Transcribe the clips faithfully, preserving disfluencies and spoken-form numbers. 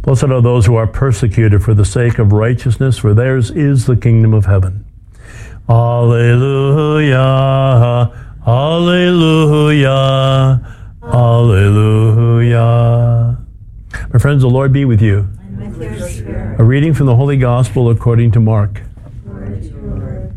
Blessed are those who are persecuted for the sake of righteousness, for theirs is the kingdom of heaven. Alleluia, alleluia, alleluia. My friends, the Lord be with you. And with your spirit. A reading from the Holy Gospel according to Mark. Glory to you, Lord.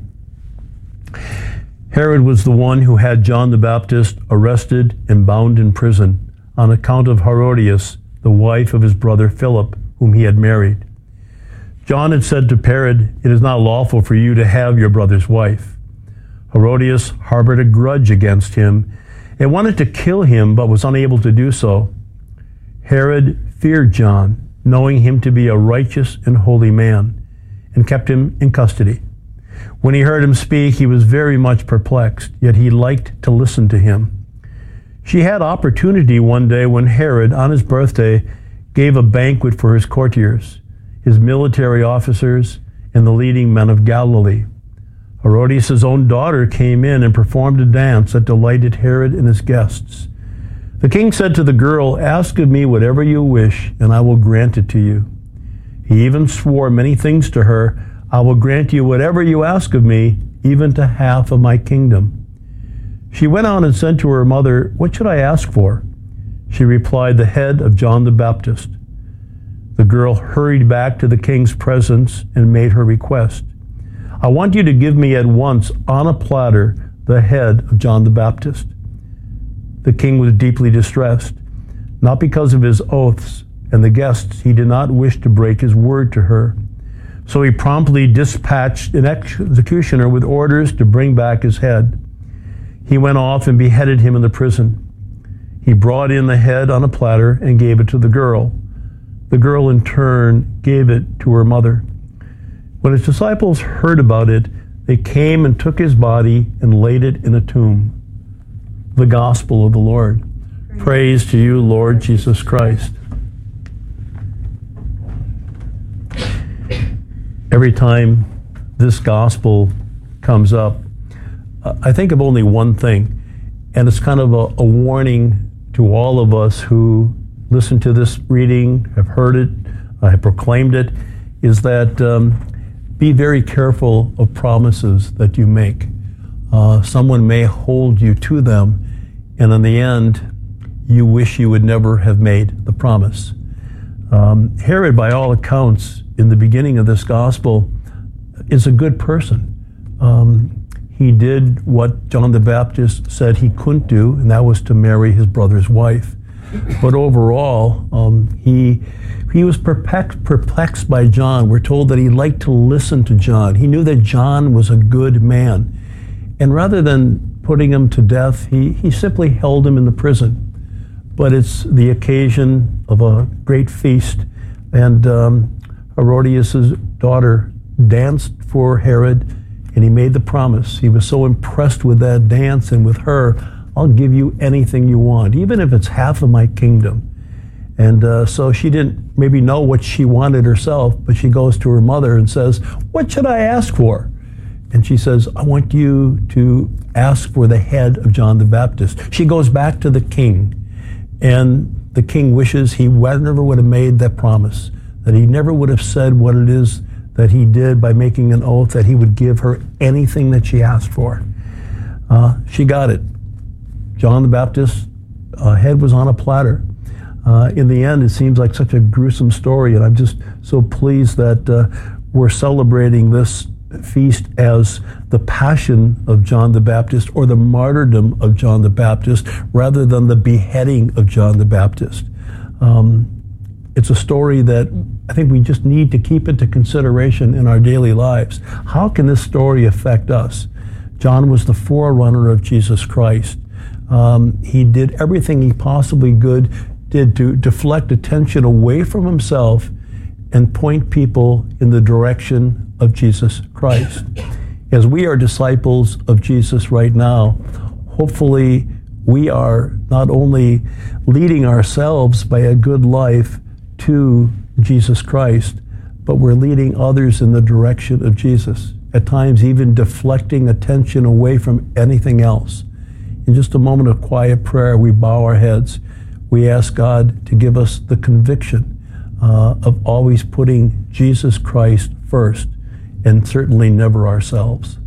Herod was the one who had John the Baptist arrested and bound in prison on account of Herodias, the wife of his brother Philip, whom he had married. John had said to Herod, "It is not lawful for you to have your brother's wife." Herodias harbored a grudge against him and wanted to kill him, but was unable to do so. Herod feared John, knowing him to be a righteous and holy man, and kept him in custody. When he heard him speak, he was very much perplexed, yet he liked to listen to him. She had opportunity one day when Herod, on his birthday, gave a banquet for his courtiers, his military officers, and the leading men of Galilee. Herodias' own daughter came in and performed a dance that delighted Herod and his guests. The king said to the girl, "Ask of me whatever you wish, and I will grant it to you." He even swore many things to her. "I will grant you whatever you ask of me, even to half of my kingdom." She went on and said to her mother, "What should I ask for?" She replied, "The head of John the Baptist." The girl hurried back to the king's presence and made her request. "I want you to give me at once, on a platter, the head of John the Baptist." The king was deeply distressed, not because of his oaths and the guests. He did not wish to break his word to her. So he promptly dispatched an executioner with orders to bring back his head. He went off and beheaded him in the prison. He brought in the head on a platter and gave it to the girl. The girl in turn gave it to her mother. When his disciples heard about it, they came and took his body and laid it in a tomb. The Gospel of the Lord. Praise, Praise to you, Lord Jesus Christ. Every time this gospel comes up, I think of only one thing, and it's kind of a, a warning to all of us who listen to this reading, have heard it, uh, have proclaimed it, is that um, be very careful of promises that you make. Uh, someone may hold you to them, and in the end, you wish you would never have made the promise. Um, Herod, by all accounts, in the beginning of this gospel, is a good person. Um, he did what John the Baptist said he couldn't do, and that was to marry his brother's wife. But overall, um, he he was perplexed, perplexed by John. We're told that he liked to listen to John. He knew that John was a good man. And rather than putting him to death, he, he simply held him in the prison. But it's the occasion of a great feast, and um, Herodias' daughter danced for Herod, and he made the promise. He was so impressed with that dance and with her, "I'll give you anything you want, even if it's half of my kingdom." And uh, so she didn't maybe know what she wanted herself, but she goes to her mother and says, "What should I ask for?" And she says, "I want you to ask for the head of John the Baptist." She goes back to the king, and the king wishes he never would have made that promise, that he never would have said what it is that he did by making an oath that he would give her anything that she asked for. Uh, she got it. John the Baptist's uh, head was on a platter. Uh, in the end, it seems like such a gruesome story, and I'm just so pleased that uh, we're celebrating this feast as the passion of John the Baptist, or the martyrdom of John the Baptist, rather than the beheading of John the Baptist. Um, it's a story that I think we just need to keep into consideration in our daily lives. How can this story affect us? John was the forerunner of Jesus Christ. Um, he did everything he possibly could did to deflect attention away from himself and point people in the direction of Jesus Christ. As we are disciples of Jesus right now, hopefully we are not only leading ourselves by a good life to Jesus Christ, but we're leading others in the direction of Jesus, at times even deflecting attention away from anything else. In just a moment of quiet prayer, we bow our heads. We ask God to give us the conviction uh, of always putting Jesus Christ first, and certainly never ourselves.